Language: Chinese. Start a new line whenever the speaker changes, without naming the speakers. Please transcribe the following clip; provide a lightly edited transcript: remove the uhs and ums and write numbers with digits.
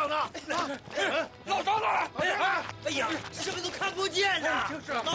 呢？老张呢？哎呀，这边都看不见呢。
就是啊，